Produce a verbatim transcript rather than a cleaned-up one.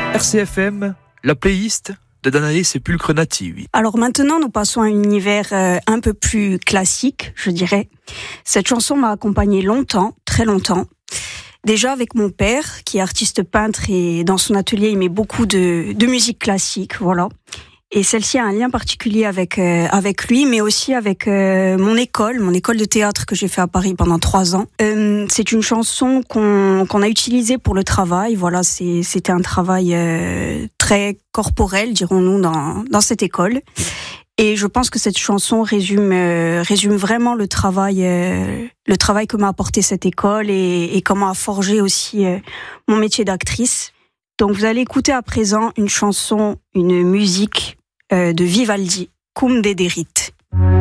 R C F M, la playlist de Danae Sepulcre Nativi. Alors maintenant, nous passons à un univers euh, un peu plus classique, je dirais. Cette chanson m'a accompagnée longtemps, très longtemps. Déjà avec mon père, qui est artiste peintre et dans son atelier, il met beaucoup de, de musique classique, voilà. Et celle-ci a un lien particulier avec euh, avec lui, mais aussi avec euh, mon école, mon école de théâtre que j'ai fait à Paris pendant trois ans. Euh, c'est une chanson qu'on qu'on a utilisée pour le travail. Voilà, c'est c'était un travail euh, très corporel, dirons-nous, dans dans cette école. Et je pense que cette chanson résume euh, résume vraiment le travail euh, le travail que m'a apporté cette école et, et comment a forgé aussi euh, mon métier d'actrice. Donc vous allez écouter à présent une chanson, une musique euh, de Vivaldi, Cum Dederit.